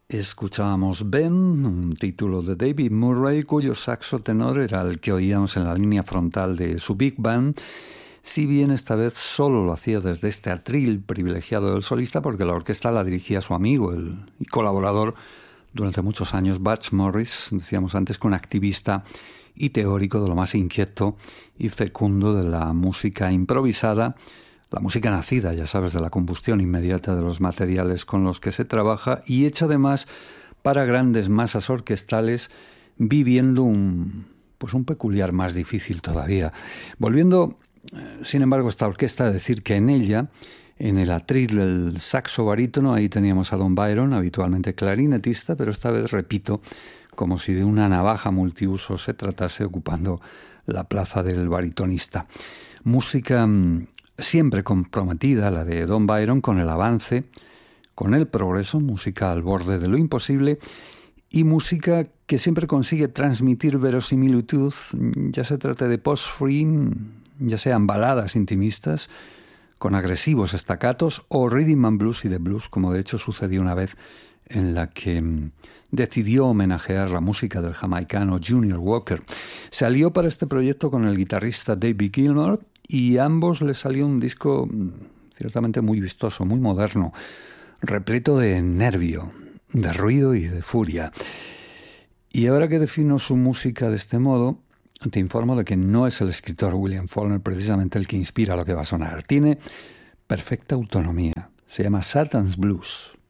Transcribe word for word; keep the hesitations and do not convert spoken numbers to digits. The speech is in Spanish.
Escuchábamos Ben, un título de David Murray, cuyo saxo tenor era el que oíamos en la línea frontal de su Big Band, si bien esta vez solo lo hacía desde este atril privilegiado del solista, porque la orquesta la dirigía su amigo el, y colaborador durante muchos años, Butch Morris, decíamos antes, que un activista y teórico de lo más inquieto y fecundo de la música improvisada, la música nacida, ya sabes, de la combustión inmediata de los materiales con los que se trabaja y hecha además para grandes masas orquestales, viviendo un, pues un peculiar más difícil todavía. Volviendo, sin embargo, a esta orquesta, a decir que en ella, en el atril del saxo barítono, ahí teníamos a Don Byron, habitualmente clarinetista, pero esta vez, repito, como si de una navaja multiuso se tratase, ocupando la plaza del baritonista. Música siempre comprometida, la de Don Byron, con el avance, con el progreso, música al borde de lo imposible y música que siempre consigue transmitir verosimilitud, ya se trate de post-free, ya sean baladas intimistas, con agresivos estacatos, o rhythm and blues y de blues, como de hecho sucedió una vez en la que decidió homenajear la música del jamaicano Junior Walker. Se alió para este proyecto con el guitarrista David Gilmour, y a ambos les salió un disco ciertamente muy vistoso, muy moderno, repleto de nervio, de ruido y de furia. Y ahora que defino su música de este modo, te informo de que no es el escritor William Faulkner precisamente el que inspira lo que va a sonar. Tiene perfecta autonomía. Se llama Satan's Blues.